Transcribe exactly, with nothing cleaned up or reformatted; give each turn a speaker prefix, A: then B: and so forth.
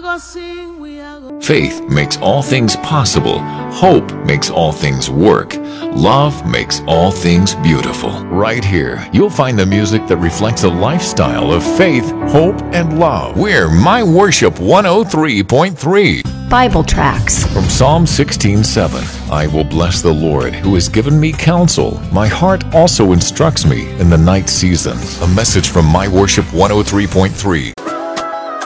A: Faith makes all things possible. Hope makes all things work. Love makes all things beautiful. Right here, you'll find the music that reflects a lifestyle of faith, hope, and love. We're My Worship one oh three point three.
B: Bible tracts.
A: From Psalm sixteen seven, I will bless the Lord who has given me counsel. My heart also instructs me in the night season. A message from My Worship one oh three point three.